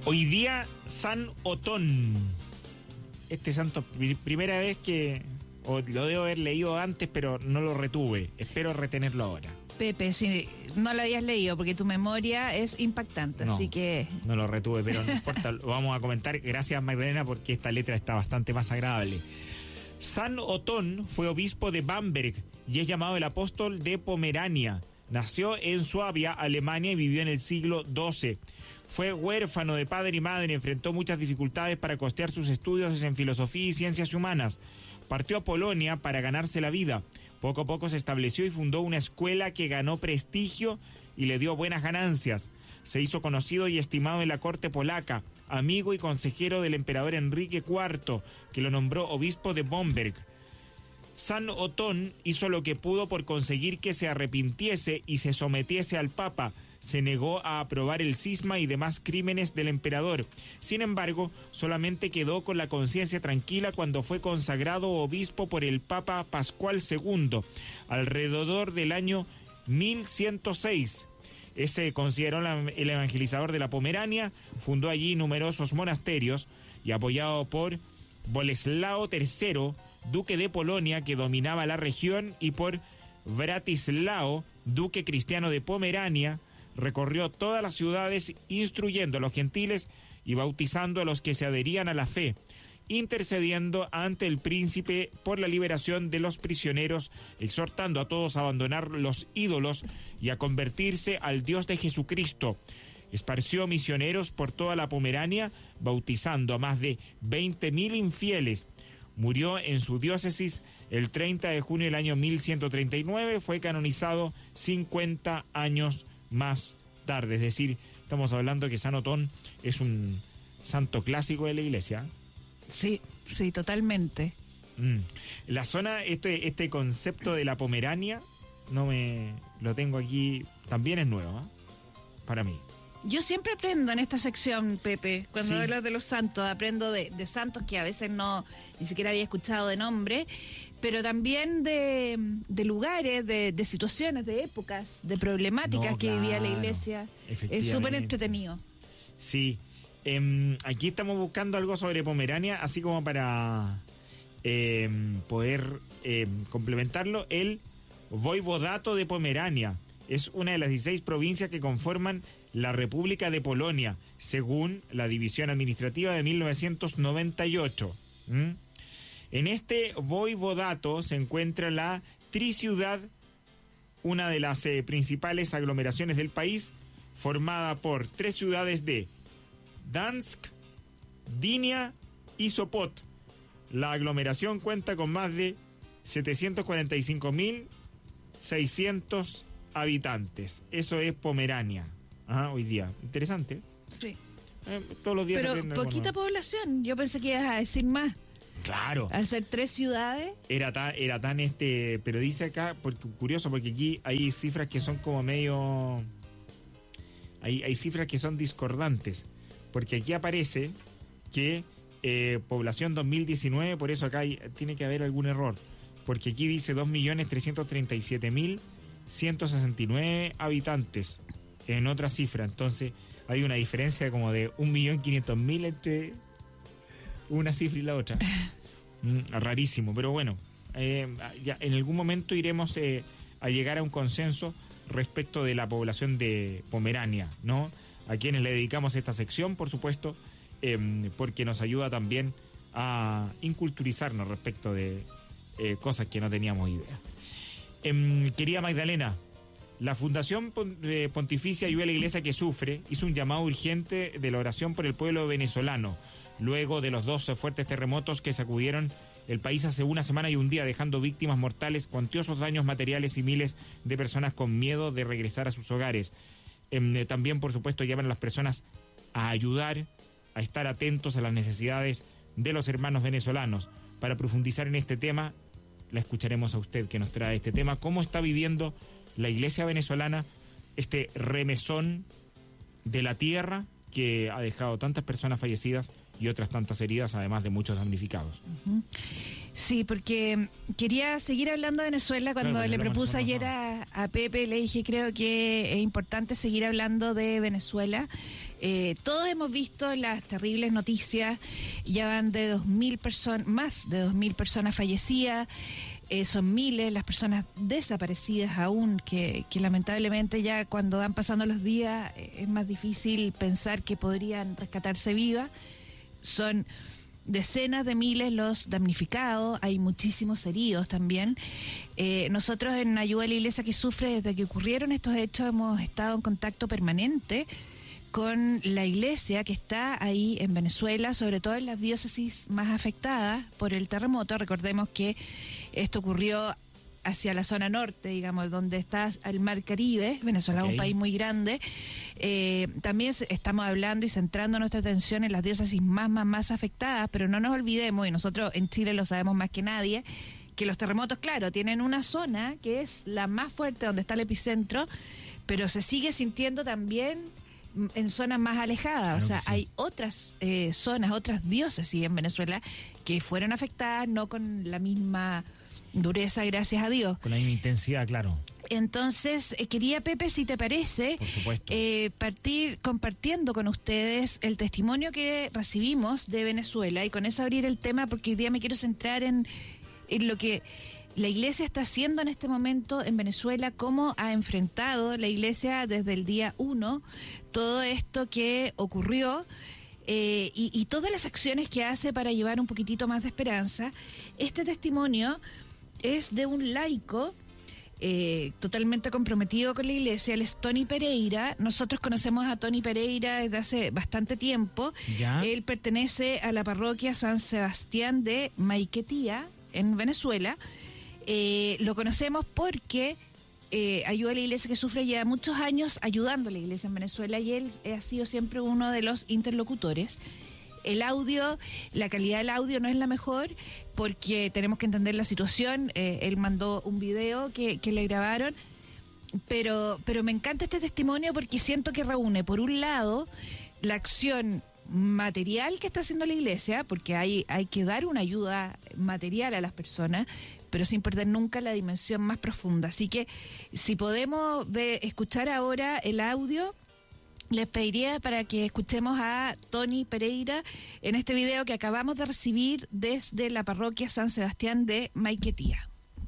Hoy día, San Otón. Este santo, primera vez que... O lo debo haber leído antes, pero no lo retuve. Espero retenerlo ahora. Pepe, si no lo habías leído, porque tu memoria es impactante, No, así que... No lo retuve, pero no importa, lo vamos a comentar. Gracias, Magdalena, porque esta letra está bastante más agradable. San Otón fue obispo de Bamberg y es llamado el apóstol de Pomerania. Nació en Suabia, Alemania, y vivió en el siglo XII. Fue huérfano de padre y madre, enfrentó muchas dificultades para costear sus estudios en filosofía y ciencias humanas. Partió a Polonia para ganarse la vida. Poco a poco se estableció y fundó una escuela que ganó prestigio y le dio buenas ganancias. Se hizo conocido y estimado en la corte polaca, amigo y consejero del emperador Enrique IV, que lo nombró obispo de Bamberg. San Otón hizo lo que pudo por conseguir que se arrepintiese y se sometiese al Papa. Se negó a aprobar el cisma y demás crímenes del emperador. Sin embargo, solamente quedó con la conciencia tranquila cuando fue consagrado obispo por el Papa Pascual II, alrededor del año 1106. Se consideró el evangelizador de la Pomerania, fundó allí numerosos monasterios y apoyado por Boleslao III, duque de Polonia, que dominaba la región, y por Bratislao, duque cristiano de Pomerania, recorrió todas las ciudades instruyendo a los gentiles y bautizando a los que se adherían a la fe, intercediendo ante el príncipe por la liberación de los prisioneros, exhortando a todos a abandonar los ídolos y a convertirse al Dios de Jesucristo. Esparció misioneros por toda la Pomerania, bautizando a más de 20.000 infieles. Murió en su diócesis el 30 de junio del año 1139, fue canonizado 50 años más tarde. Es decir, estamos hablando que San Otón es un santo clásico de la iglesia. Sí, totalmente. La zona, este concepto de la Pomerania, lo tengo aquí, también es nuevo, ¿eh? Para mí. Yo siempre aprendo en esta sección, Pepe, cuando Sí. hablas de los santos, aprendo de santos que a veces ni siquiera había escuchado de nombre, pero también de lugares, de situaciones, de épocas, de problemáticas que vivía la iglesia. Es súper entretenido. Sí. Aquí estamos buscando algo sobre Pomerania, así como para poder complementarlo. El voivodato de Pomerania es una de las 16 provincias que conforman la República de Polonia, según la división administrativa de 1998. En este voivodato se encuentra la triciudad, una de las principales aglomeraciones del país, formada por 3 ciudades de Dansk, Gdynia y Sopot. La aglomeración cuenta con más de 745.600 habitantes. Eso es Pomerania. Hoy día. Interesante. Sí. Todos los días pero se aprende poquita algo nuevo. Población. Yo pensé que ibas a decir más. Claro. Al ser 3 ciudades. Era tan pero dice acá, porque curioso, porque aquí hay cifras que son como medio... Hay cifras que son discordantes. Porque aquí aparece que población 2019, por eso acá tiene que haber algún error. Porque aquí dice 2.337.169 habitantes en otra cifra. Entonces hay una diferencia como de 1.500.000 entre una cifra y la otra. Rarísimo, pero bueno, ya en algún momento iremos a llegar a un consenso respecto de la población de Pomerania, ¿no? A quienes le dedicamos esta sección, por supuesto, porque nos ayuda también a inculturizarnos respecto de cosas que no teníamos idea. Querida Magdalena, la Fundación Pontificia Ayuda a la Iglesia que Sufre hizo un llamado urgente de la oración por el pueblo venezolano, luego de los 2 fuertes terremotos que sacudieron el país hace una semana y un día, dejando víctimas mortales, cuantiosos daños materiales y miles de personas con miedo de regresar a sus hogares. También, por supuesto, llaman a las personas a ayudar, a estar atentos a las necesidades de los hermanos venezolanos. Para profundizar en este tema, la escucharemos a usted, que nos trae este tema. ¿Cómo está viviendo la iglesia venezolana este remesón de la tierra que ha dejado tantas personas fallecidas y otras tantas heridas, además de muchos damnificados? Sí, porque quería seguir hablando de Venezuela. Cuando claro, le propuse ayer a Pepe, le dije, creo que es importante seguir hablando de Venezuela. Todos hemos visto las terribles noticias, ya van de 2.000 personas, más de 2.000 personas fallecidas, son miles las personas desaparecidas aún, que lamentablemente ya cuando van pasando los días es más difícil pensar que podrían rescatarse vivas. Son decenas de miles los damnificados, hay muchísimos heridos también. Nosotros en Ayuda a la Iglesia que Sufre, desde que ocurrieron estos hechos, hemos estado en contacto permanente con la iglesia que está ahí en Venezuela, sobre todo en las diócesis más afectadas por el terremoto. Recordemos que esto ocurrió hacia la zona norte, digamos, donde está el Mar Caribe. Venezuela es un país muy grande. También estamos hablando y centrando nuestra atención en las diócesis más afectadas, pero no nos olvidemos, y nosotros en Chile lo sabemos más que nadie, que los terremotos, claro, tienen una zona que es la más fuerte, donde está el epicentro, pero se sigue sintiendo también en zonas más alejadas. Claro, o sea, hay otras zonas, otras diócesis en Venezuela que fueron afectadas, no con la misma dureza, gracias a Dios. Con la misma intensidad, claro. Entonces, quería, Pepe, si te parece, por supuesto, partir compartiendo con ustedes el testimonio que recibimos de Venezuela, y con eso abrir el tema, porque hoy día me quiero centrar en lo que la Iglesia está haciendo en este momento en Venezuela, cómo ha enfrentado la Iglesia desde el día 1 todo esto que ocurrió, y todas las acciones que hace para llevar un poquitito más de esperanza. Este testimonio es de un laico totalmente comprometido con la Iglesia. Él es Tony Pereira. Nosotros conocemos a Tony Pereira desde hace bastante tiempo. ¿Ya? Él pertenece a la parroquia San Sebastián de Maiquetía, en Venezuela. Lo conocemos porque Ayuda a la Iglesia que Sufre lleva muchos años ayudando a la Iglesia en Venezuela, y él ha sido siempre uno de los interlocutores. El audio, la calidad del audio no es la mejor, porque tenemos que entender la situación. Él mandó un video que le grabaron, pero me encanta este testimonio porque siento que reúne, por un lado, la acción material que está haciendo la Iglesia, porque hay que dar una ayuda material a las personas, pero sin perder nunca la dimensión más profunda. Así que si podemos escuchar ahora el audio, les pediría para que escuchemos a Tony Pereira en este video que acabamos de recibir desde la parroquia San Sebastián de Maiquetía.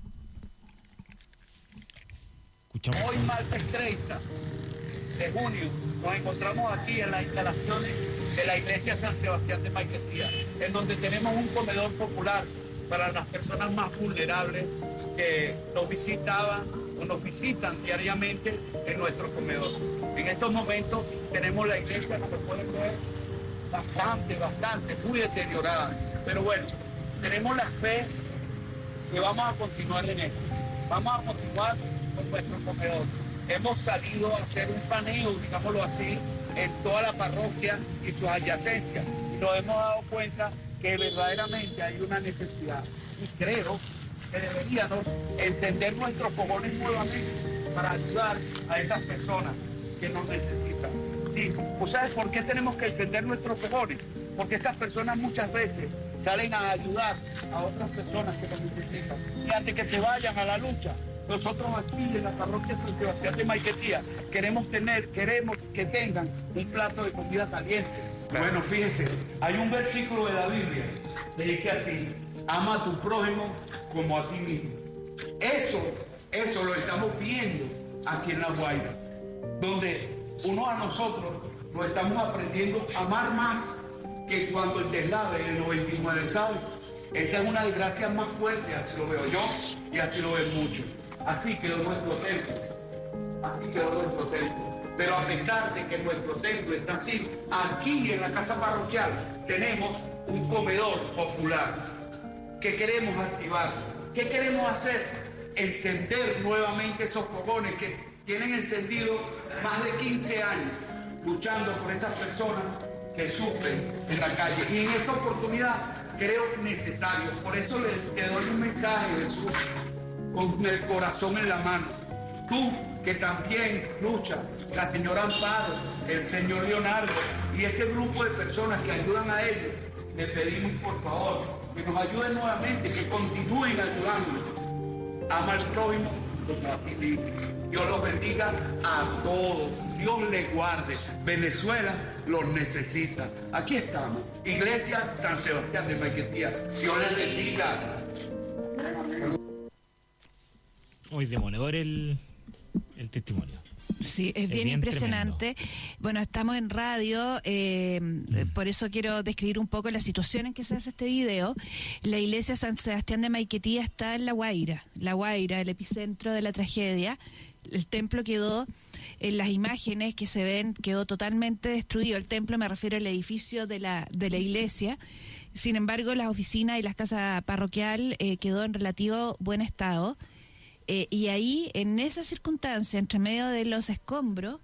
Escuchamos. Hoy, martes 30 de junio, nos encontramos aquí en las instalaciones de la iglesia San Sebastián de Maiquetía, en donde tenemos un comedor popular para las personas más vulnerables que nos visitaban o nos visitan diariamente en nuestro comedor. En estos momentos tenemos la iglesia, como pueden ver, bastante, muy deteriorada. Pero bueno, tenemos la fe que vamos a continuar en esto. Vamos a continuar con nuestro comedor. Hemos salido a hacer un paneo, digámoslo así, en toda la parroquia y sus adyacencias. Y nos hemos dado cuenta que verdaderamente hay una necesidad. Y creo que deberíamos encender nuestros fogones nuevamente para ayudar a esas personas que nos necesitan. Sí, ¿tú sabes por qué tenemos que encender nuestros fogones? Porque esas personas muchas veces salen a ayudar a otras personas que nos necesitan. Y antes que se vayan a la lucha, nosotros aquí en la parroquia San Sebastián de Maiquetía queremos que tengan un plato de comida caliente. Bueno, fíjense, hay un versículo de la Biblia que dice así: ama a tu prójimo como a ti mismo. Eso lo estamos viendo aquí en La Guaira, donde uno a nosotros nos estamos aprendiendo a amar más que cuando el deslave, el 99, ¿sabe? Esta es una desgracia más fuerte, así lo veo yo y así lo ven muchos. Así quedó nuestro templo. Pero a pesar de que nuestro templo está así, aquí en la casa parroquial tenemos un comedor popular que queremos activar. ¿Qué queremos hacer? Encender nuevamente esos fogones que tienen encendido más de 15 años luchando por esas personas que sufren en la calle. Y en esta oportunidad creo necesario. Por eso te doy un mensaje, Jesús, con el corazón en la mano. Tú que también luchas, la señora Amparo, el señor Leonardo y ese grupo de personas que ayudan a ellos, les pedimos por favor que nos ayuden nuevamente, que continúen ayudando. Ama al prójimo Dios los bendiga a todos. Dios les guarde. Venezuela los necesita. Aquí estamos. Iglesia San Sebastián de Maiquetía. Dios les bendiga. Hoy demoledor el testimonio. Sí, es bien impresionante. Tremendo. Bueno, estamos en radio, por eso quiero describir un poco la situación en que se hace este video. La iglesia San Sebastián de Maiquetía está en La Guaira, el epicentro de la tragedia. El templo quedó, en las imágenes que se ven, quedó totalmente destruido. El templo, me refiero al edificio de la iglesia. Sin embargo, las oficinas y las casas parroquial quedó en relativo buen estado. Y ahí, en esa circunstancia, entre medio de los escombros,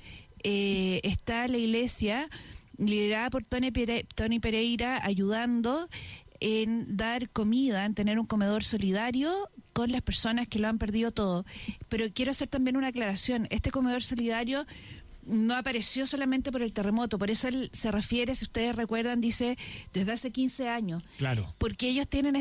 está la iglesia liderada por Tony Pereira, ayudando en dar comida, en tener un comedor solidario con las personas que lo han perdido todo. Pero quiero hacer también una aclaración. Este comedor solidario no apareció solamente por el terremoto, por eso él se refiere, si ustedes recuerdan, dice desde hace 15 años. Claro. Porque ellos tienen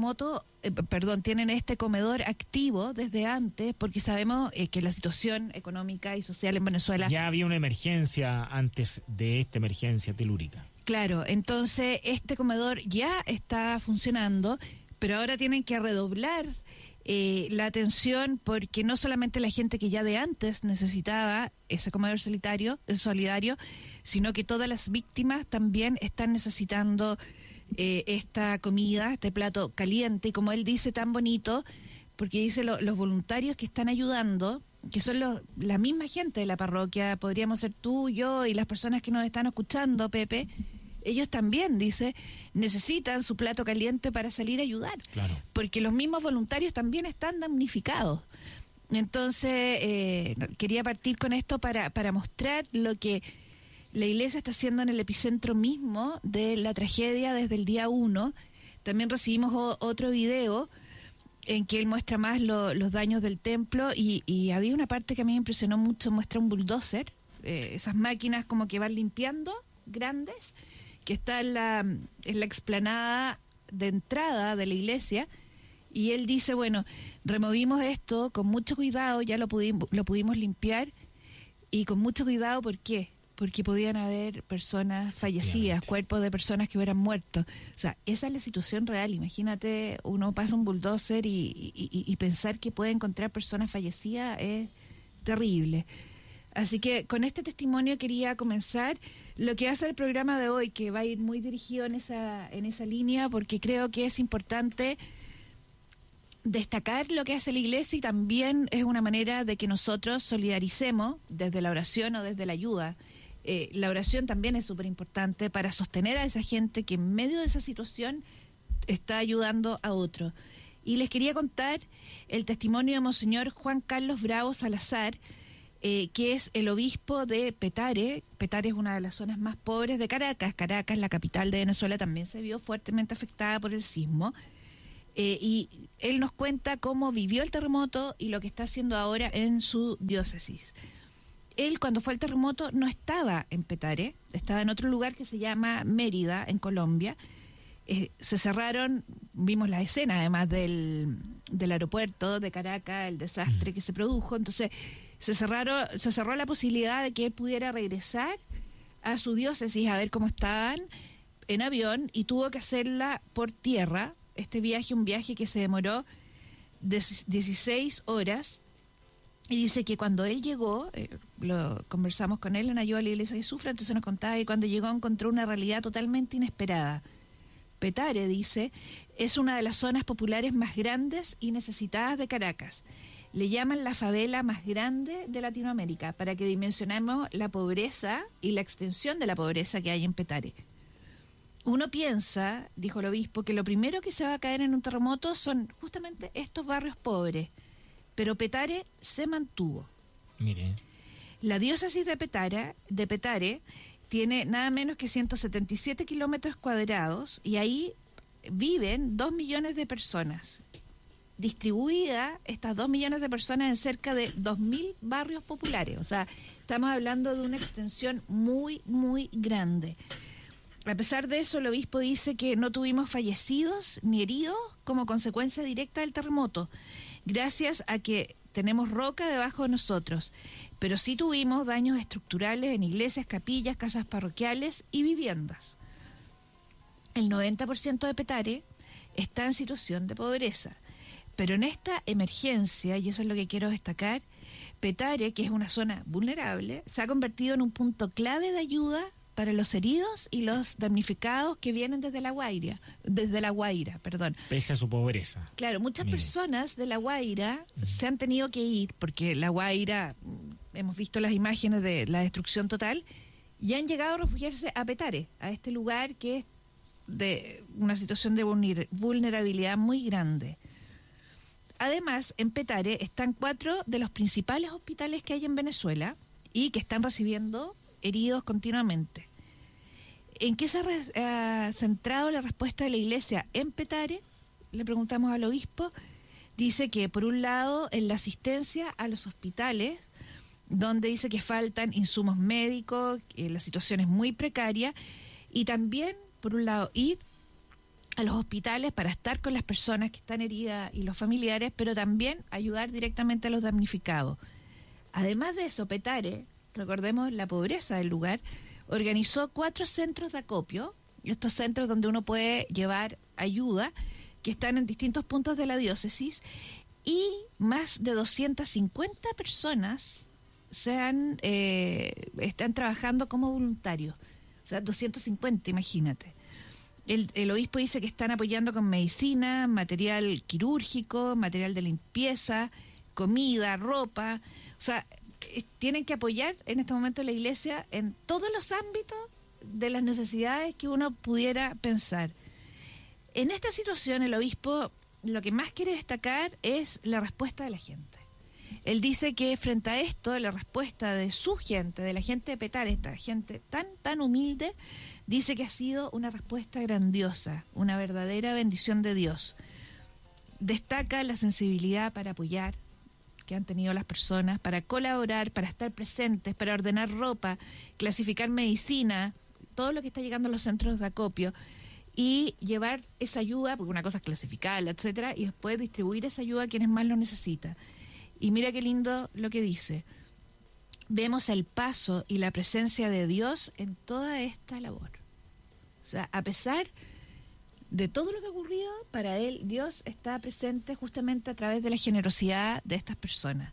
tienen este comedor activo desde antes, porque sabemos que la situación económica y social en Venezuela... Ya había una emergencia antes de esta emergencia telúrica. Claro, entonces este comedor ya está funcionando, pero ahora tienen que redoblar la atención, porque no solamente la gente que ya de antes necesitaba ese comedor solidario, sino que todas las víctimas también están necesitando esta comida, este plato caliente, y como él dice tan bonito, porque dice los voluntarios que están ayudando, que son la misma gente de la parroquia, podríamos ser tú, yo y las personas que nos están escuchando, Pepe. Ellos también, dice, necesitan su plato caliente para salir a ayudar. Claro. Porque los mismos voluntarios también están damnificados. Entonces, quería partir con esto para mostrar lo que la iglesia está haciendo en el epicentro mismo de la tragedia desde el día 1. También recibimos otro video en que él muestra más los daños del templo, y había una parte que a mí me impresionó mucho, muestra un bulldozer, esas máquinas como que van limpiando, grandes, que está en la explanada de entrada de la iglesia, y él dice, bueno, removimos esto con mucho cuidado, ya lo pudimos limpiar, y con mucho cuidado, ¿por qué? Porque podían haber personas fallecidas, cuerpos de personas que hubieran muerto. O sea, esa es la situación real. Imagínate, uno pasa un bulldozer y pensar que puede encontrar personas fallecidas es terrible. Así que con este testimonio quería comenzar lo que va a ser el programa de hoy, que va a ir muy dirigido en esa línea, porque creo que es importante destacar lo que hace la iglesia, y también es una manera de que nosotros solidaricemos desde la oración o desde la ayuda. La oración también es súper importante para sostener a esa gente que en medio de esa situación está ayudando a otros. Y les quería contar el testimonio de Monseñor Juan Carlos Bravo Salazar, que es el obispo de Petare. Petare es una de las zonas más pobres de Caracas. Caracas, la capital de Venezuela, también se vio fuertemente afectada por el sismo. Y él nos cuenta cómo vivió el terremoto y lo que está haciendo ahora en su diócesis. Él, cuando fue el terremoto, no estaba en Petare, estaba en otro lugar que se llama Mérida, en Colombia. Se cerraron, vimos la escena además del aeropuerto de Caracas, el desastre que se produjo. Entonces se cerró la posibilidad de que él pudiera regresar a su diócesis a ver cómo estaban en avión, y tuvo que hacerla por tierra. Un viaje que se demoró 16 horas, y dice que cuando él llegó, lo conversamos con él en ayuda a la iglesia de Sufra, entonces nos contaba que cuando llegó encontró una realidad totalmente inesperada. Petare, dice, es una de las zonas populares más grandes y necesitadas de Caracas. Le llaman la favela más grande de Latinoamérica, para que dimensionemos la pobreza y la extensión de la pobreza que hay en Petare. Uno piensa, dijo el obispo, que lo primero que se va a caer en un terremoto son justamente estos barrios pobres, pero Petare se mantuvo. Mire. La diócesis de Petare tiene nada menos que 177 kilómetros cuadrados, y ahí viven 2 millones de personas. Distribuida estas 2 millones de personas en cerca de 2.000 barrios populares. O sea, estamos hablando de una extensión muy, muy grande. A pesar de eso, el obispo dice que no tuvimos fallecidos ni heridos como consecuencia directa del terremoto, gracias a que tenemos roca debajo de nosotros, pero sí tuvimos daños estructurales en iglesias, capillas, casas parroquiales y viviendas. El 90% de Petare está en situación de pobreza, pero en esta emergencia, y eso es lo que quiero destacar, Petare, que es una zona vulnerable, se ha convertido en un punto clave de ayuda para los heridos y los damnificados que vienen desde La Guaira, Pese a su pobreza. Claro, muchas personas de La Guaira se han tenido que ir, porque La Guaira, hemos visto las imágenes de la destrucción total, y han llegado a refugiarse a Petare, a este lugar que es de una situación de vulnerabilidad muy grande. Además, en Petare están 4 de los principales hospitales que hay en Venezuela y que están recibiendo heridos continuamente. ¿En qué se ha centrado la respuesta de la Iglesia en Petare? Le preguntamos al obispo. Dice que, por un lado, en la asistencia a los hospitales, donde dice que faltan insumos médicos, la situación es muy precaria, y también, por un lado, ir a los hospitales para estar con las personas que están heridas y los familiares, pero también ayudar directamente a los damnificados. Además de eso, Petare, recordemos la pobreza del lugar, organizó 4 centros de acopio, estos centros donde uno puede llevar ayuda, que están en distintos puntos de la diócesis, y más de 250 personas están trabajando como voluntarios. O sea, 250, imagínate. El obispo dice que están apoyando con medicina, material quirúrgico, material de limpieza, comida, ropa. O sea, tienen que apoyar en este momento la Iglesia en todos los ámbitos de las necesidades que uno pudiera pensar. En esta situación, el obispo lo que más quiere destacar es la respuesta de la gente. Él dice que frente a esto, la respuesta de su gente, de la gente de Petare, esta gente tan humilde, dice que ha sido una respuesta grandiosa, una verdadera bendición de Dios. Destaca la sensibilidad para apoyar que han tenido las personas, para colaborar, para estar presentes, para ordenar ropa, clasificar medicina, todo lo que está llegando a los centros de acopio, y llevar esa ayuda, porque una cosa es clasificarla, etcétera, y después distribuir esa ayuda a quienes más lo necesitan. Y mira qué lindo lo que dice. Vemos el paso y la presencia de Dios en toda esta labor. O sea, a pesar de todo lo que ha ocurrido, para él Dios está presente justamente a través de la generosidad de estas personas.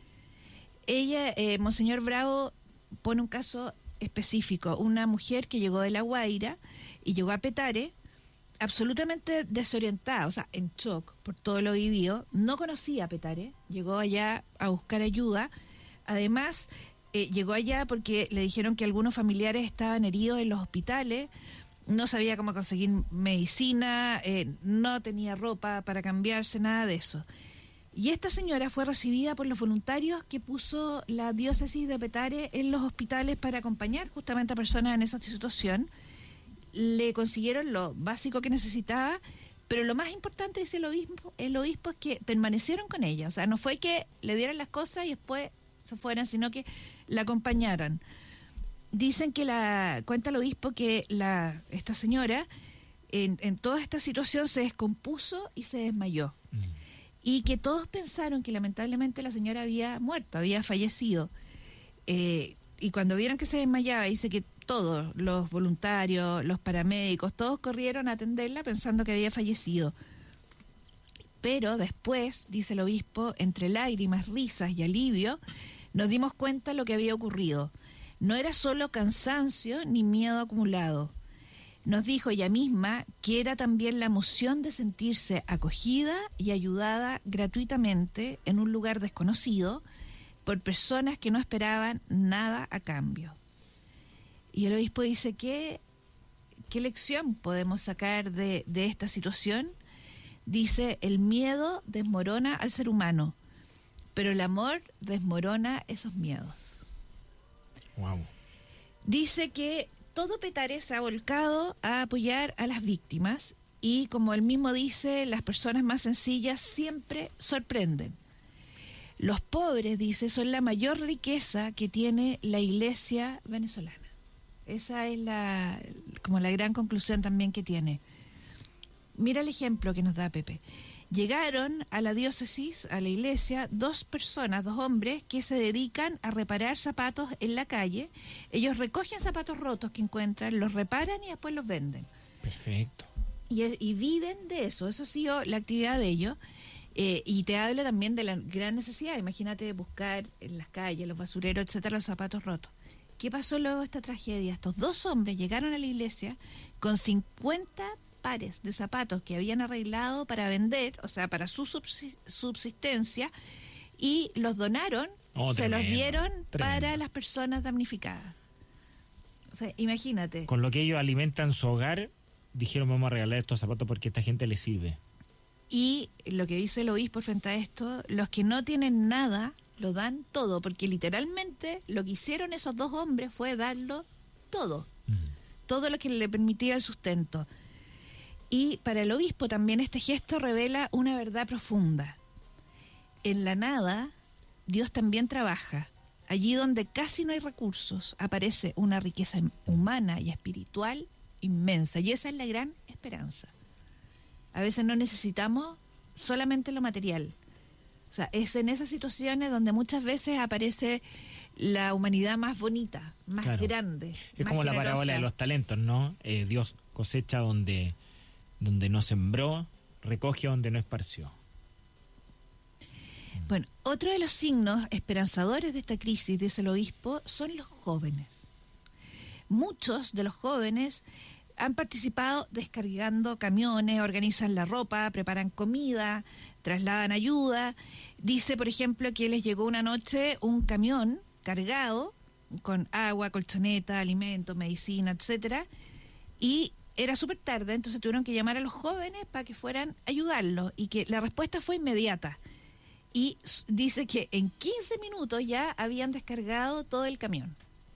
Monseñor Bravo pone un caso específico, una mujer que llegó de La Guaira y llegó a Petare absolutamente desorientada, o sea, en shock por todo lo vivido, no conocía a Petare, llegó allá a buscar ayuda, además llegó allá porque le dijeron que algunos familiares estaban heridos en los hospitales, no sabía cómo conseguir medicina, no tenía ropa para cambiarse, nada de eso. Y esta señora fue recibida por los voluntarios que puso la diócesis de Petare en los hospitales para acompañar justamente a personas en esa situación. Le consiguieron lo básico que necesitaba, pero lo más importante, dice el obispo, es que permanecieron con ella. O sea, no fue que le dieran las cosas y después se fueran, sino que la acompañaran. Dicen que cuenta el obispo que esta señora en toda esta situación se descompuso y se desmayó. Y que todos pensaron que lamentablemente la señora había muerto, había fallecido. Y cuando vieron que se desmayaba, dice que todos, los voluntarios, los paramédicos, todos corrieron a atenderla pensando que había fallecido. Pero después, dice el obispo, entre lágrimas, risas y alivio, nos dimos cuenta de lo que había ocurrido. No era solo cansancio ni miedo acumulado. Nos dijo ella misma que era también la emoción de sentirse acogida y ayudada gratuitamente en un lugar desconocido por personas que no esperaban nada a cambio. Y el obispo dice ¿qué lección podemos sacar de esta situación? Dice, el miedo desmorona al ser humano, pero el amor desmorona esos miedos. Wow. Dice que todo Petare se ha volcado a apoyar a las víctimas y, como él mismo dice, las personas más sencillas siempre sorprenden. Los pobres, dice, son la mayor riqueza que tiene la Iglesia venezolana. Esa es como la gran conclusión también que tiene. Mira el ejemplo que nos da Pepe. Llegaron a la diócesis, a la iglesia, 2 personas, 2 hombres que se dedican a reparar zapatos en la calle. Ellos recogen zapatos rotos que encuentran, los reparan y después los venden. Perfecto. Y viven de eso. Eso ha sido la actividad de ellos. Y te habla también de la gran necesidad. Imagínate buscar en las calles, los basureros, etcétera, los zapatos rotos. ¿Qué pasó luego de esta tragedia? Estos 2 hombres llegaron a la iglesia con 50 pares de zapatos que habían arreglado para vender, o sea, para su subsistencia, y los donaron, se los dieron para las personas damnificadas. O sea, imagínate. Con lo que ellos alimentan su hogar, dijeron, vamos a regalar estos zapatos porque a esta gente les sirve. Y lo que dice el obispo frente a esto, los que no tienen nada, lo dan todo, porque literalmente lo que hicieron esos 2 hombres fue darlo todo. Todo lo que le permitía el sustento. Y para el obispo también este gesto revela una verdad profunda. En la nada, Dios también trabaja. Allí donde casi no hay recursos, aparece una riqueza humana y espiritual inmensa. Y esa es la gran esperanza. A veces no necesitamos solamente lo material. O sea, es en esas situaciones donde muchas veces aparece la humanidad más bonita, más grande. Es más como generosa. la parábola de los talentos, ¿no? Dios cosecha donde no sembró, recoge donde no esparció. Bueno, otro de los signos esperanzadores de esta crisis, dice el obispo, son los jóvenes. Muchos de los jóvenes han participado descargando camiones, organizan la ropa, preparan comida, trasladan ayuda. Dice, por ejemplo, que les llegó una noche un camión cargado con agua, colchoneta, alimentos, medicina, etcétera, y era súper tarde, entonces tuvieron que llamar a los jóvenes para que fueran a ayudarlos, y que la respuesta fue inmediata. Y dice que en 15 minutos ya habían descargado todo el camión.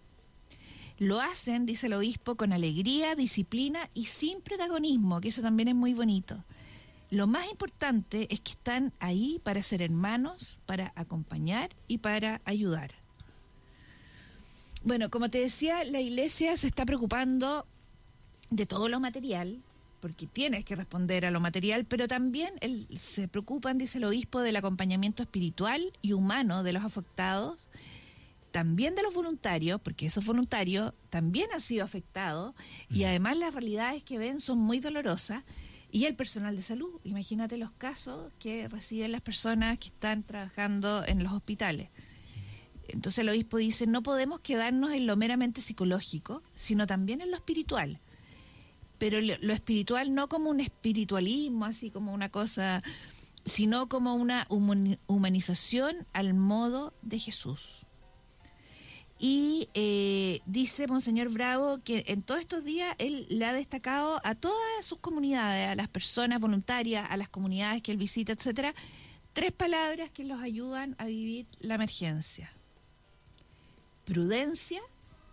Lo hacen, dice el obispo, con alegría, disciplina y sin protagonismo, que eso también es muy bonito. Lo más importante es que están ahí para ser hermanos, para acompañar y para ayudar. Bueno, como te decía, la iglesia se está preocupando de todo lo material, porque tienes que responder a lo material, pero también se preocupan, dice el obispo, del acompañamiento espiritual y humano de los afectados, también de los voluntarios, porque esos voluntarios también han sido afectados, y además las realidades que ven son muy dolorosas, y el personal de salud. Imagínate los casos que reciben las personas que están trabajando en los hospitales. Entonces el obispo dice, no podemos quedarnos en lo meramente psicológico, sino también en lo espiritual. Pero lo espiritual no como un espiritualismo, así como una cosa, sino como una humanización al modo de Jesús. Y dice Monseñor Bravo que en todos estos días él le ha destacado a todas sus comunidades, a las personas voluntarias, a las comunidades que él visita, etcétera, 3 palabras que los ayudan a vivir la emergencia: prudencia,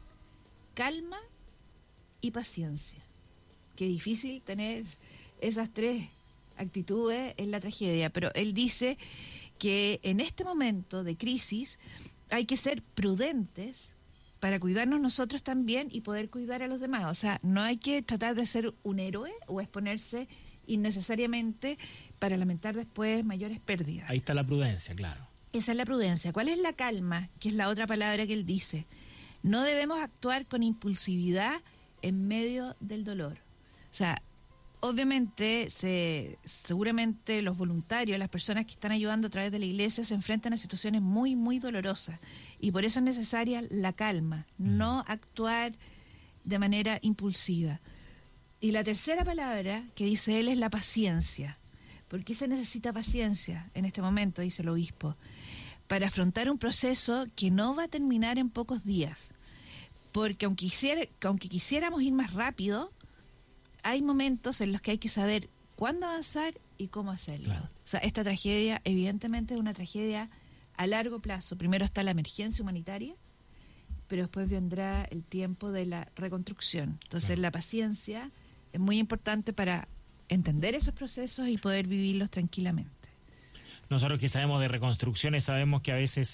calma y paciencia. Qué difícil tener esas 3 actitudes en la tragedia, pero él dice que en este momento de crisis hay que ser prudentes para cuidarnos nosotros también y poder cuidar a los demás. O sea, no hay que tratar de ser un héroe o exponerse innecesariamente para lamentar después mayores pérdidas. Ahí está la prudencia, claro. Esa es la prudencia. ¿Cuál es la calma? Que es la otra palabra que él dice. No debemos actuar con impulsividad en medio del dolor. O sea, obviamente, seguramente los voluntarios, las personas que están ayudando a través de la iglesia se enfrentan a situaciones muy, muy dolorosas, y por eso es necesaria la calma, no actuar de manera impulsiva. Y la tercera palabra que dice él es la paciencia. ¿Por qué se necesita paciencia en este momento?, dice el obispo. Para afrontar un proceso que no va a terminar en pocos días. Porque aunque quisiéramos ir más rápido, hay momentos en los que hay que saber cuándo avanzar y cómo hacerlo. Claro. O sea, esta tragedia evidentemente es una tragedia a largo plazo. Primero está la emergencia humanitaria, pero después vendrá el tiempo de la reconstrucción. Entonces, claro, la paciencia es muy importante para entender esos procesos y poder vivirlos tranquilamente. Nosotros que sabemos de reconstrucciones sabemos que a veces,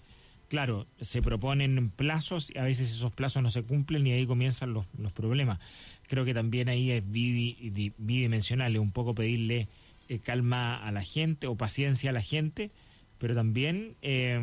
se proponen plazos y a veces esos plazos no se cumplen y ahí comienzan los problemas. Creo que también ahí es bidimensional, es un poco pedirle calma a la gente o paciencia a la gente, pero también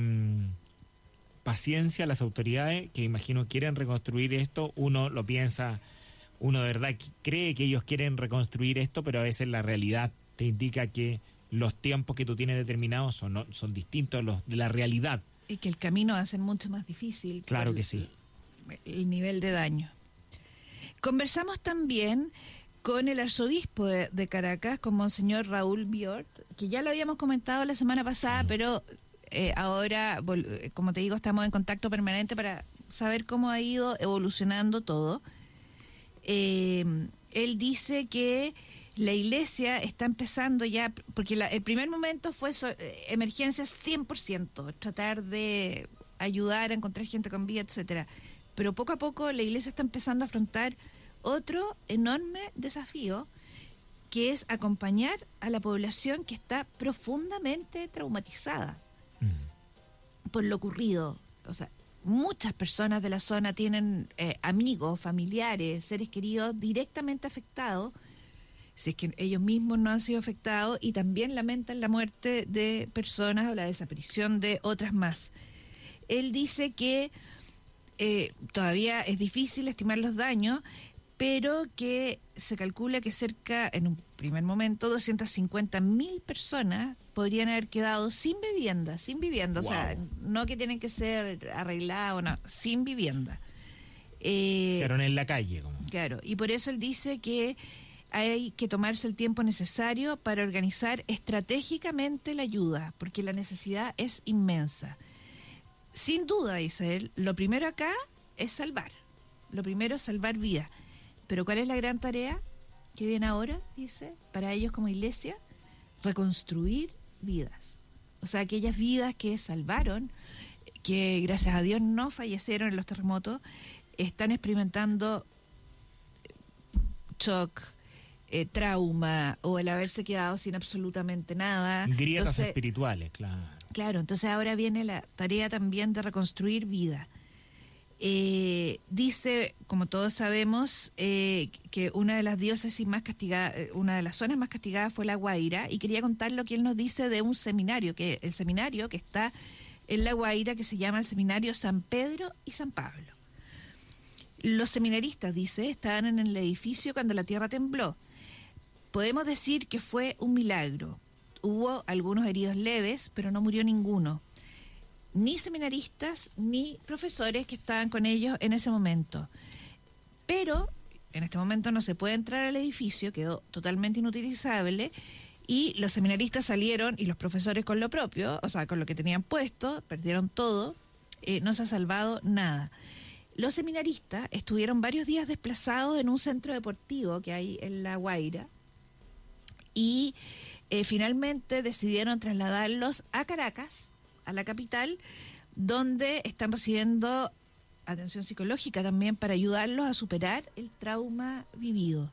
paciencia a las autoridades que imagino quieren reconstruir esto. Uno lo piensa, uno de verdad cree que ellos quieren reconstruir esto, pero a veces la realidad te indica que los tiempos que tú tienes determinados son distintos a los de la realidad. Y que el camino va a ser mucho más difícil. Claro que sí. El nivel de daño. Conversamos también con el arzobispo de Caracas, con Monseñor Raúl Biort, que ya lo habíamos comentado la semana pasada, pero ahora, como te digo, estamos en contacto permanente para saber cómo ha ido evolucionando todo. Él dice que la iglesia está empezando ya, porque el primer momento fue emergencias 100%, tratar de ayudar a encontrar gente con vida, etcétera. Pero poco a poco la iglesia está empezando a afrontar otro enorme desafío, que es acompañar a la población que está profundamente traumatizada por lo ocurrido. O sea, muchas personas de la zona tienen amigos, familiares, seres queridos directamente afectados, si es que ellos mismos no han sido afectados, y también lamentan la muerte de personas o la desaparición de otras más. Él dice que todavía es difícil estimar los daños, pero que se calcula que en un primer momento, 250.000 personas podrían haber quedado sin vivienda. Wow. O sea, no que tienen que ser arreglados, no, sin vivienda. Quedaron en la calle. Claro, y por eso él dice que hay que tomarse el tiempo necesario para organizar estratégicamente la ayuda, porque la necesidad es inmensa. Sin duda, dice él, lo primero acá es salvar. Lo primero es salvar vidas. Pero ¿cuál es la gran tarea que viene ahora? Dice, para ellos como iglesia, reconstruir vidas. O sea, aquellas vidas que salvaron, que gracias a Dios no fallecieron en los terremotos, están experimentando shock, trauma, o el haberse quedado sin absolutamente nada. Grietas espirituales, claro. Claro, entonces ahora viene la tarea también de reconstruir vida. Dice, como todos sabemos, que una de las diócesis más castigadas, una de las zonas más castigadas fue La Guaira, y quería contar lo que él nos dice de un seminario, que el seminario que está en La Guaira, que se llama el Seminario San Pedro y San Pablo. Los seminaristas, dice, estaban en el edificio cuando la tierra tembló. Podemos decir que fue un milagro. Hubo algunos heridos leves, pero no murió ninguno. Ni seminaristas, ni profesores que estaban con ellos en ese momento. Pero en este momento no se puede entrar al edificio, quedó totalmente inutilizable, y los seminaristas salieron, y los profesores con lo propio, o sea, con lo que tenían puesto, perdieron todo, no se ha salvado nada. Los seminaristas estuvieron varios días desplazados en un centro deportivo que hay en La Guaira, y finalmente decidieron trasladarlos a Caracas, a la capital, donde están recibiendo atención psicológica también para ayudarlos a superar el trauma vivido.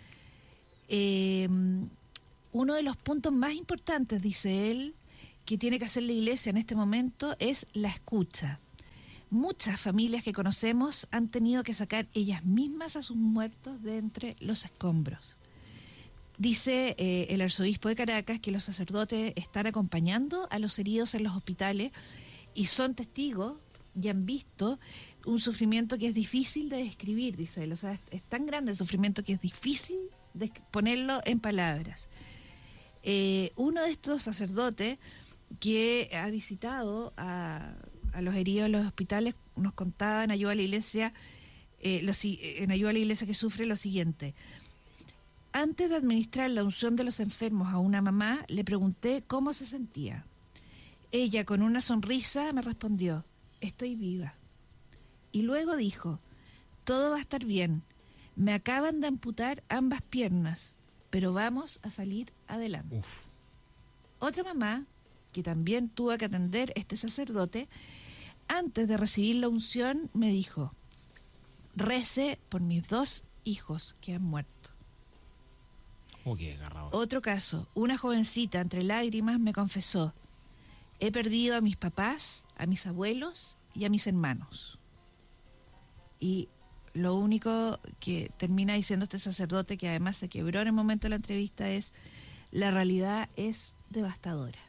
Uno de los puntos más importantes, dice él, que tiene que hacer la iglesia en este momento es la escucha. Muchas familias que conocemos han tenido que sacar ellas mismas a sus muertos de entre los escombros. Dice el arzobispo de Caracas que los sacerdotes están acompañando a los heridos en los hospitales y son testigos y han visto un sufrimiento que es difícil de describir, dice él. O sea, es tan grande el sufrimiento que es difícil de ponerlo en palabras. Uno de estos sacerdotes que ha visitado a los heridos en los hospitales nos contaba en Ayuda a la Iglesia, en Ayuda a la Iglesia que sufre, lo siguiente: antes de administrar la unción de los enfermos a una mamá, le pregunté cómo se sentía. Ella, con una sonrisa, me respondió: estoy viva. Y luego dijo: todo va a estar bien. Me acaban de amputar ambas piernas, pero vamos a salir adelante. Uf. Otra mamá, que también tuvo que atender este sacerdote, antes de recibir la unción, me dijo: rece por mis 2 hijos que han muerto. Qué agarrado. Otro caso, una jovencita entre lágrimas me confesó: he perdido a mis papás, a mis abuelos y a mis hermanos. Y lo único que termina diciendo este sacerdote, que además se quebró en el momento de la entrevista, es: La realidad es devastadora.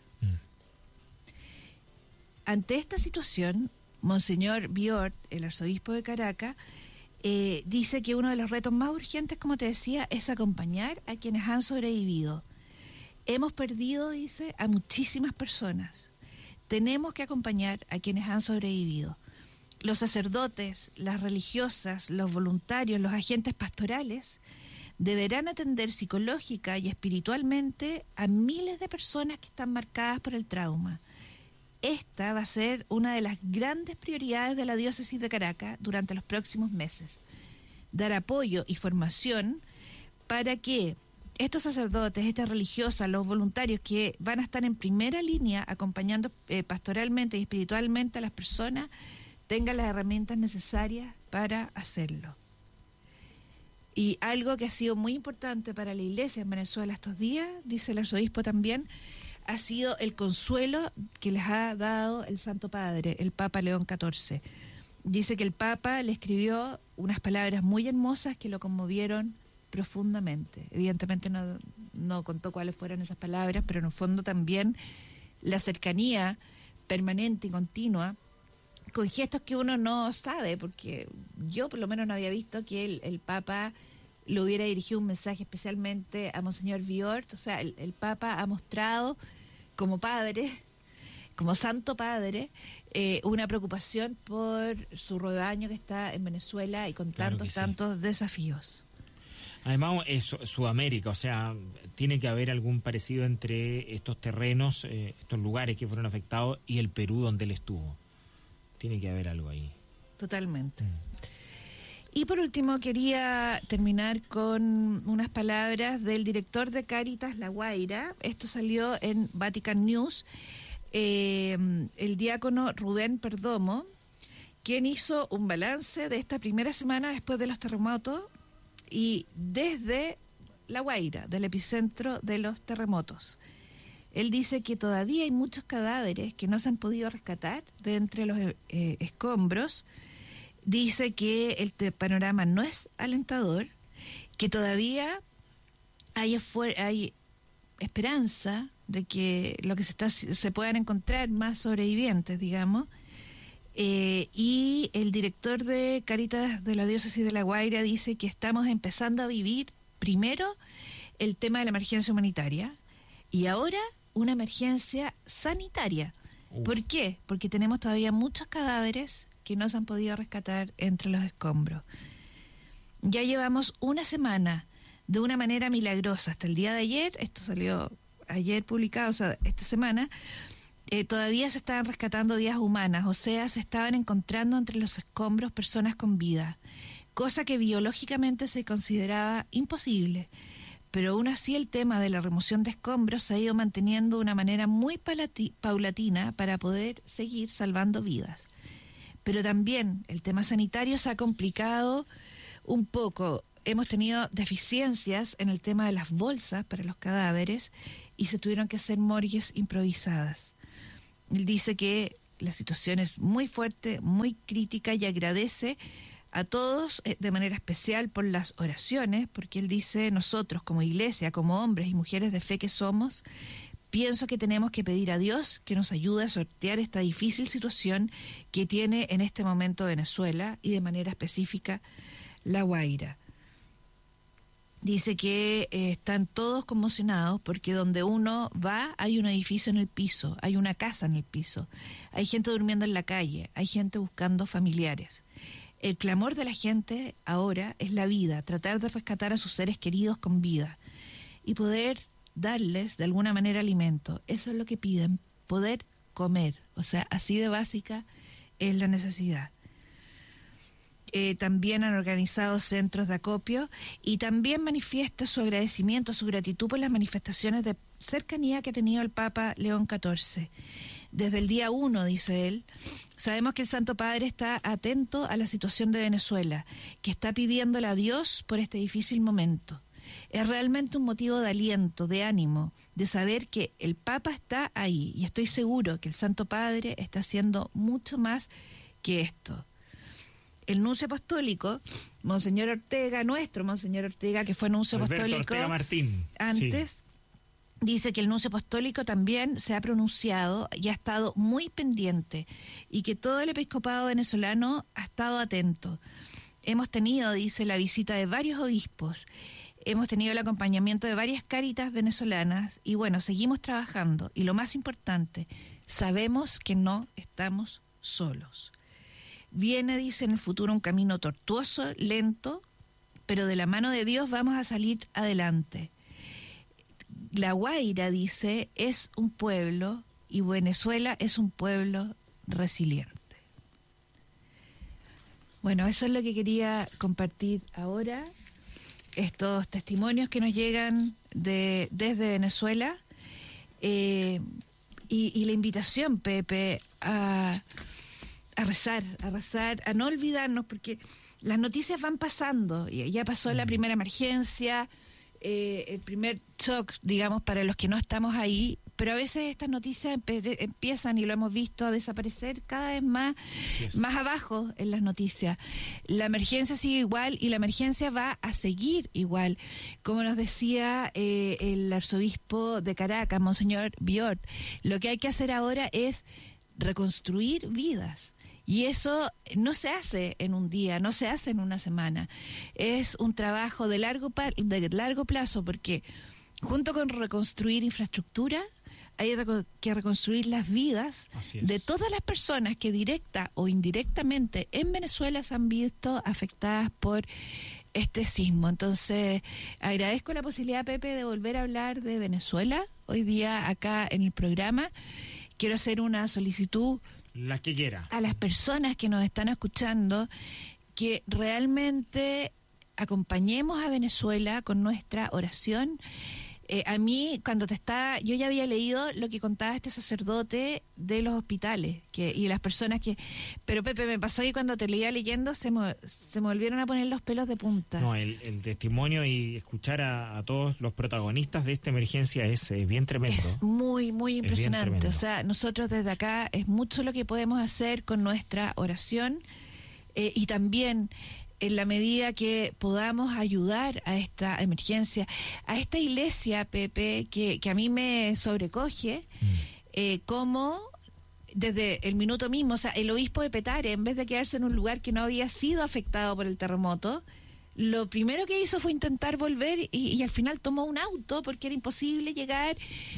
Ante esta situación, Monseñor Biort, el arzobispo de Caracas, dice que uno de los retos más urgentes, como te decía, es acompañar a quienes han sobrevivido. Hemos perdido, dice, a muchísimas personas. Tenemos que acompañar a quienes han sobrevivido. Los sacerdotes, las religiosas, los voluntarios, los agentes pastorales deberán atender psicológica y espiritualmente a miles de personas que están marcadas por el trauma. Esta va a ser una de las grandes prioridades de la diócesis de Caracas durante los próximos meses. Dar apoyo y formación para que estos sacerdotes, estas religiosas, los voluntarios que van a estar en primera línea acompañando pastoralmente y espiritualmente a las personas, tengan las herramientas necesarias para hacerlo. Y algo que ha sido muy importante para la Iglesia en Venezuela estos días, dice el arzobispo también, ha sido el consuelo que les ha dado el Santo Padre, el Papa León XIV. Dice que el Papa le escribió unas palabras muy hermosas que lo conmovieron profundamente. Evidentemente no contó cuáles fueron esas palabras, pero en el fondo también la cercanía permanente y continua, con gestos que uno no sabe, porque yo por lo menos no había visto que el Papa le hubiera dirigido un mensaje especialmente a Monseñor Biort. O sea, el Papa ha mostrado como padre, como Santo Padre, una preocupación por su rebaño que está en Venezuela y con tantos desafíos. Además, es Sudamérica, o sea, tiene que haber algún parecido entre estos terrenos, estos lugares que fueron afectados y el Perú donde él estuvo. Tiene que haber algo ahí. Totalmente. Y por último quería terminar con unas palabras del director de Cáritas La Guaira. Esto salió en Vatican News. El diácono Rubén Perdomo, quien hizo un balance de esta primera semana después de los terremotos y desde La Guaira, del epicentro de los terremotos. Él dice que todavía hay muchos cadáveres que no se han podido rescatar de entre los escombros. Dice que el panorama no es alentador, que todavía hay esperanza de que lo que se puedan encontrar más sobrevivientes, digamos. Y el director de Cáritas de la Diócesis de La Guaira dice que estamos empezando a vivir primero el tema de la emergencia humanitaria y ahora una emergencia sanitaria. ¿Por qué? Porque tenemos todavía muchos cadáveres que no se han podido rescatar entre los escombros. Ya llevamos una semana de una manera milagrosa hasta el día de ayer, esto salió ayer publicado, o sea, esta semana, todavía se estaban rescatando vidas humanas, o sea, se estaban encontrando entre los escombros personas con vida, cosa que biológicamente se consideraba imposible. Pero aún así el tema de la remoción de escombros se ha ido manteniendo de una manera muy paulatina para poder seguir salvando vidas. Pero también el tema sanitario se ha complicado un poco. Hemos tenido deficiencias en el tema de las bolsas para los cadáveres y se tuvieron que hacer morgues improvisadas. Él dice que la situación es muy fuerte, muy crítica y agradece a todos de manera especial por las oraciones, porque él dice, nosotros como iglesia, como hombres y mujeres de fe que somos, pienso que tenemos que pedir a Dios que nos ayude a sortear esta difícil situación que tiene en este momento Venezuela y de manera específica La Guaira. Dice que están todos conmocionados porque donde uno va hay un edificio en el piso, hay una casa en el piso, hay gente durmiendo en la calle, hay gente buscando familiares. El clamor de la gente ahora es la vida, tratar de rescatar a sus seres queridos con vida y poder darles de alguna manera alimento. Eso es lo que piden, poder comer. O sea, así de básica es la necesidad. También han organizado centros de acopio y también manifiesta su agradecimiento, su gratitud por las manifestaciones de cercanía que ha tenido el Papa León XIV. Desde el día 1, dice él, sabemos que el Santo Padre está atento a la situación de Venezuela, que está pidiéndole a Dios por este difícil momento. Es realmente un motivo de aliento, de ánimo, de saber que el Papa está ahí y estoy seguro que el Santo Padre está haciendo mucho más que esto. El nuncio apostólico, Monseñor Ortega, nuestro Monseñor Ortega, que fue nuncio Alberto apostólico Ortega Martín, antes, dice que el nuncio apostólico también se ha pronunciado y ha estado muy pendiente, y que todo el episcopado venezolano ha estado atento. Hemos tenido, dice, la visita de varios obispos, hemos tenido el acompañamiento de varias cáritas venezolanas, y bueno, seguimos trabajando, y lo más importante, sabemos que no estamos solos. Viene, dice, en el futuro un camino tortuoso, lento, pero de la mano de Dios vamos a salir adelante. La Guaira, dice, es un pueblo, y Venezuela es un pueblo resiliente. Bueno, eso es lo que quería compartir ahora, estos testimonios que nos llegan desde Venezuela, y la invitación, Pepe, a rezar, a no olvidarnos, porque las noticias van pasando. Ya pasó la primera emergencia, el primer shock, digamos, para los que no estamos ahí, pero a veces estas noticias empiezan, y lo hemos visto, a desaparecer cada vez más abajo en las noticias. La emergencia sigue igual, y la emergencia va a seguir igual. Como nos decía el arzobispo de Caracas, Monseñor Biort, lo que hay que hacer ahora es reconstruir vidas. Y eso no se hace en un día, no se hace en una semana. Es un trabajo de largo plazo, porque junto con reconstruir infraestructura, hay que reconstruir las vidas de todas las personas que directa o indirectamente en Venezuela se han visto afectadas por este sismo. Entonces, agradezco la posibilidad, Pepe, de volver a hablar de Venezuela hoy día acá en el programa. Quiero hacer una solicitud, las que quiera, a las personas que nos están escuchando, que realmente acompañemos a Venezuela con nuestra oración. A mí, yo ya había leído lo que contaba este sacerdote de los hospitales y las personas que... Pero, Pepe, me pasó que cuando te lo iba leyendo se me volvieron a poner los pelos de punta. No, el testimonio y escuchar a todos los protagonistas de esta emergencia es bien tremendo. Es muy, muy impresionante. O sea, nosotros desde acá es mucho lo que podemos hacer con nuestra oración, y también en la medida que podamos ayudar a esta emergencia, a esta iglesia, Pepe, que a mí me sobrecoge, como desde el minuto mismo, o sea, el obispo de Petare, en vez de quedarse en un lugar que no había sido afectado por el terremoto, lo primero que hizo fue intentar volver, y al final tomó un auto porque era imposible llegar,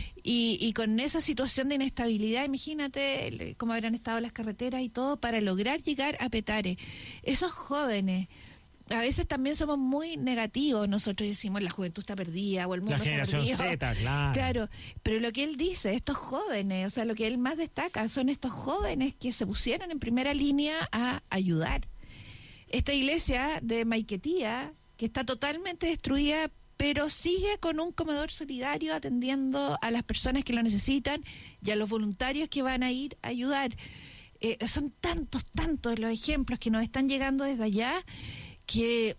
y con esa situación de inestabilidad, imagínate cómo habrán estado las carreteras y todo para lograr llegar a Petare. Esos jóvenes, a veces también somos muy negativos, nosotros decimos la juventud está perdida o el mundo está perdido. La generación Z, claro. Claro, pero lo que él dice, estos jóvenes, o sea, lo que él más destaca son estos jóvenes que se pusieron en primera línea a ayudar. Esta iglesia de Maiquetía, que está totalmente destruida, pero sigue con un comedor solidario atendiendo a las personas que lo necesitan y a los voluntarios que van a ir a ayudar. Son tantos los ejemplos que nos están llegando desde allá, que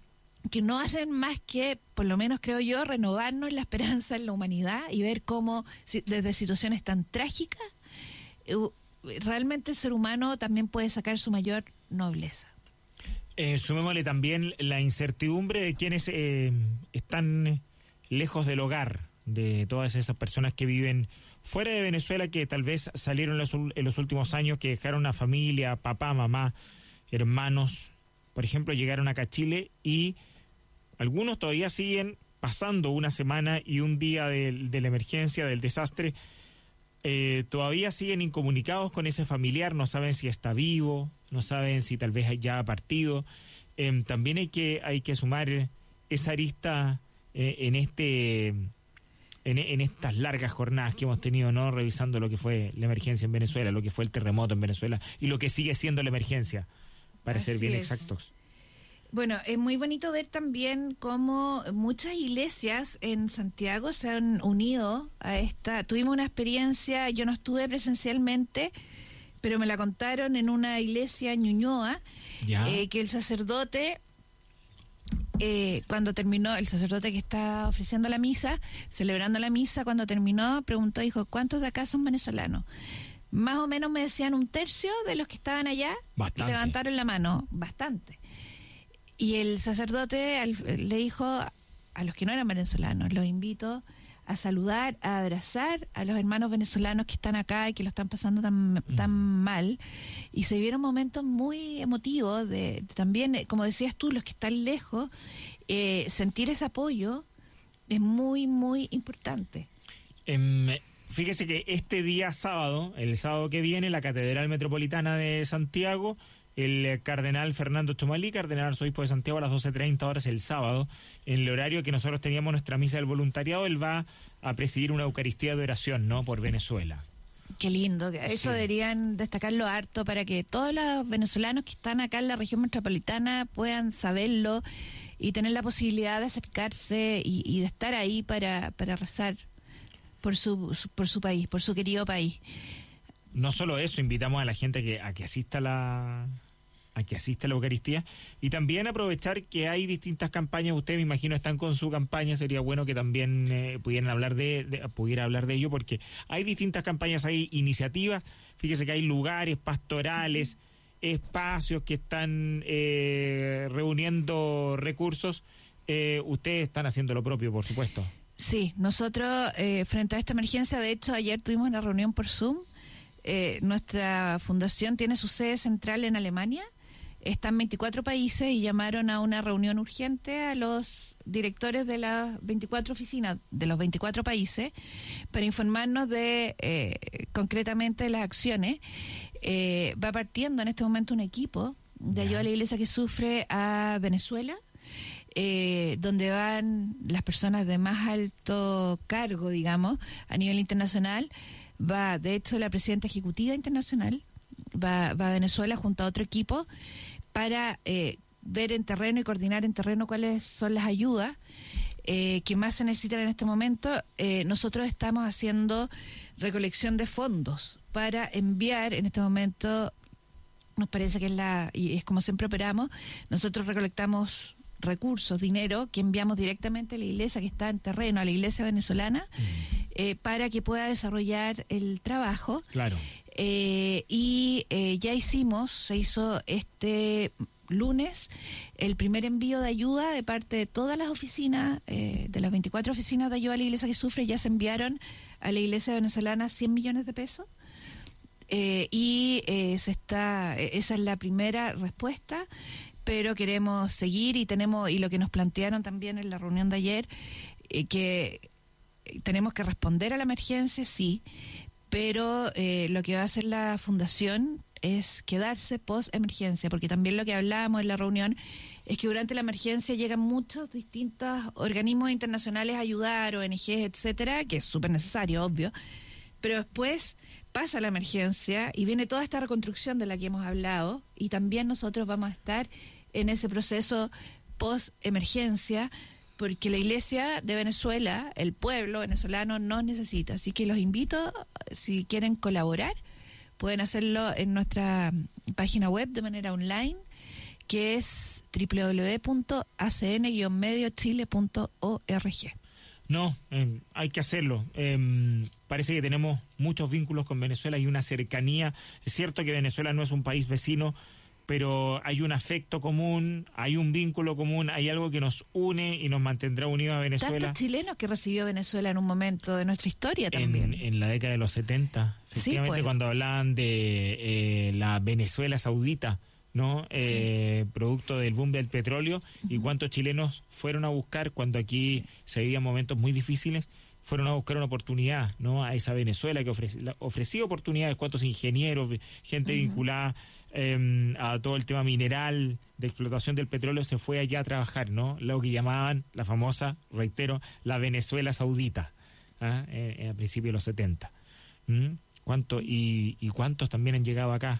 no hacen más que, por lo menos creo yo, renovarnos la esperanza en la humanidad y ver cómo desde situaciones tan trágicas realmente el ser humano también puede sacar su mayor nobleza. Sumémosle también la incertidumbre de quienes están lejos del hogar, de todas esas personas que viven fuera de Venezuela, que tal vez salieron en los últimos años, que dejaron una familia, papá, mamá, hermanos, por ejemplo, llegaron acá a Chile, y algunos todavía siguen pasando una semana y un día de la emergencia, del desastre, todavía siguen incomunicados con ese familiar, no saben si está vivo, no saben si tal vez ya ha partido. También hay que sumar esa arista en estas largas jornadas que hemos tenido, ¿no? Revisando lo que fue la emergencia en Venezuela, lo que fue el terremoto en Venezuela y lo que sigue siendo la emergencia, para ser bien exactos. Bueno, es muy bonito ver también cómo muchas iglesias en Santiago se han unido a esta. Tuvimos una experiencia, yo no estuve presencialmente, pero me la contaron en una iglesia en Ñuñoa, que el sacerdote, cuando terminó, el sacerdote que está ofreciendo la misa, celebrando la misa, cuando terminó, preguntó, dijo, ¿cuántos de acá son venezolanos? Más o menos me decían un tercio de los que estaban allá. Bastante. Levantaron la mano, bastante. Y el sacerdote le dijo a los que no eran venezolanos, los invito a saludar, a abrazar a los hermanos venezolanos que están acá y que lo están pasando tan mal. Y se vieron momentos muy emotivos de también, como decías tú, los que están lejos, sentir ese apoyo es muy, muy importante. Fíjese que este día sábado, el sábado que viene, la Catedral Metropolitana de Santiago, el cardenal Fernando Chomalí, cardenal arzobispo de Santiago, a las 12:30 horas el sábado, en el horario que nosotros teníamos nuestra misa del voluntariado, él va a presidir una Eucaristía de oración, ¿no?, por Venezuela. Qué lindo, eso deberían destacarlo harto para que todos los venezolanos que están acá en la región metropolitana puedan saberlo y tener la posibilidad de acercarse y de estar ahí para rezar por su país, por su querido país. No solo eso, invitamos a la gente a que asista a la Eucaristía y también aprovechar que hay distintas campañas. Usted, me imagino, están con su campaña, sería bueno que también pudieran hablar pudiera hablar de ello, porque hay distintas campañas, hay iniciativas. Fíjese que hay lugares pastorales, espacios que están reuniendo recursos. Ustedes están haciendo lo propio, por supuesto. Sí, nosotros frente a esta emergencia, de hecho ayer tuvimos una reunión por Zoom. Nuestra fundación tiene su sede central en Alemania, está en 24 países y llamaron a una reunión urgente a los directores de las 24 oficinas de los 24 países para informarnos de concretamente las acciones. Va partiendo en este momento un equipo de ayuda a la iglesia que sufre a Venezuela, donde van las personas de más alto cargo, digamos, a nivel internacional. Va, de hecho, la presidenta ejecutiva internacional va a Venezuela junto a otro equipo para ver en terreno y coordinar en terreno cuáles son las ayudas que más se necesitan en este momento. Nosotros estamos haciendo recolección de fondos para enviar en este momento. Nos parece que y es como siempre operamos, nosotros recolectamos recursos, dinero que enviamos directamente a la iglesia que está en terreno, a la iglesia venezolana, para que pueda desarrollar el trabajo. Claro. Y ya se hizo este lunes el primer envío de ayuda de parte de todas las oficinas, de las 24 oficinas de ayuda a la iglesia que sufre. Ya se enviaron a la iglesia venezolana 100 millones de pesos. Esa es la primera respuesta, pero queremos seguir y lo que nos plantearon también en la reunión de ayer, que tenemos que responder a la emergencia, sí, pero lo que va a hacer la fundación es quedarse post-emergencia, porque también lo que hablábamos en la reunión es que durante la emergencia llegan muchos distintos organismos internacionales a ayudar, ONGs, etcétera, que es súper necesario, obvio, pero después pasa la emergencia y viene toda esta reconstrucción de la que hemos hablado, y también nosotros vamos a estar en ese proceso post-emergencia, porque la iglesia de Venezuela, el pueblo venezolano nos necesita. Así que los invito, si quieren colaborar, pueden hacerlo en nuestra página web de manera online, que es www.acn-mediochile.org. No, hay que hacerlo. Parece que tenemos muchos vínculos con Venezuela y una cercanía. Es cierto que Venezuela no es un país vecino, pero hay un afecto común, hay un vínculo común, hay algo que nos une y nos mantendrá unidos a Venezuela. Tantos chilenos que recibió Venezuela en un momento de nuestra historia también. En la década de los 70, efectivamente, sí, pues, cuando hablaban de la Venezuela saudita, ¿no? Sí. Producto del boom del petróleo, y cuántos chilenos fueron a buscar cuando aquí se vivían momentos muy difíciles, fueron a buscar una oportunidad, ¿no? A esa Venezuela que ofrecía oportunidades, cuántos ingenieros, gente vinculada a todo el tema mineral, de explotación del petróleo, se fue allá a trabajar, ¿no? Lo que llamaban la famosa, reitero, la Venezuela saudita, a principios de los 70. ¿Cuántos también han llegado acá?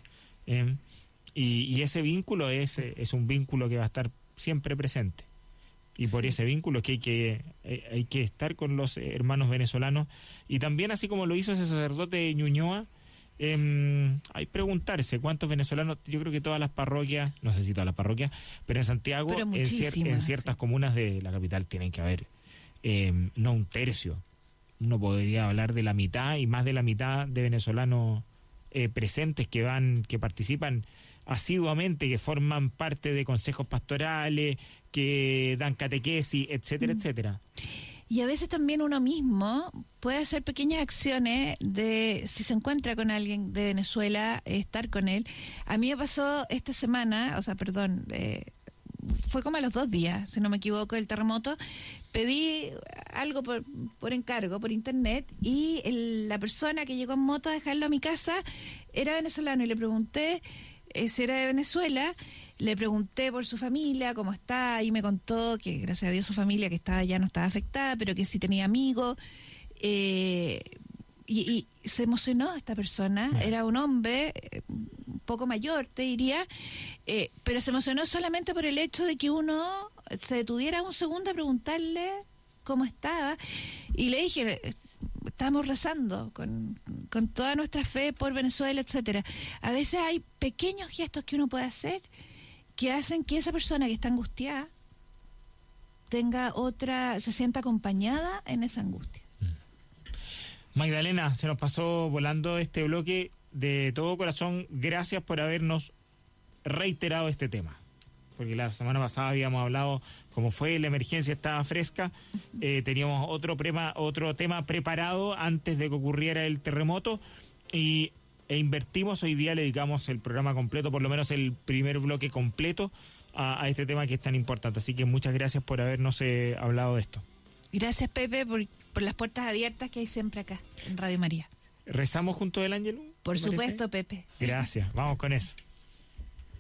Y ese vínculo es un vínculo que va a estar siempre presente. Y por ese vínculo es que hay que estar con los hermanos venezolanos. Y también, así como lo hizo ese sacerdote de Ñuñoa, hay que preguntarse cuántos venezolanos. Yo creo que todas las parroquias, no sé si todas las parroquias, pero en Santiago, en ciertas comunas de la capital tienen que haber no un tercio, uno podría hablar de la mitad y más de la mitad de venezolanos presentes que participan asiduamente, que forman parte de consejos pastorales, que dan catequesis, etcétera, etcétera. Y a veces también uno mismo puede hacer pequeñas acciones de, si se encuentra con alguien de Venezuela, estar con él. A mí me pasó esta semana, fue como a los 2 días, si no me equivoco, del terremoto. Pedí algo por encargo, por internet, y la persona que llegó en moto a dejarlo a mi casa era venezolano, y le pregunté si era de Venezuela. Le pregunté por su familia, cómo está, y me contó que gracias a Dios su familia que estaba ya no estaba afectada, pero que sí tenía amigos. Y se emocionó esta persona. Era un hombre un poco mayor, te diría, pero se emocionó solamente por el hecho de que uno se detuviera un segundo a preguntarle cómo estaba. Y le dije, estamos rezando con toda nuestra fe por Venezuela, etcétera. A veces hay pequeños gestos que uno puede hacer que hacen que esa persona que está angustiada se sienta acompañada en esa angustia. Magdalena, se nos pasó volando este bloque. De todo corazón, gracias por habernos reiterado este tema, porque la semana pasada habíamos hablado, como fue la emergencia, estaba fresca, teníamos otro tema preparado antes de que ocurriera el terremoto, e invertimos. Hoy día le dedicamos el programa completo, por lo menos el primer bloque completo, a este tema que es tan importante. Así que muchas gracias por habernos hablado de esto. Gracias, Pepe, por las puertas abiertas que hay siempre acá en Radio María. ¿Rezamos junto del Ángel? Por supuesto, Pepe. Gracias, vamos con eso.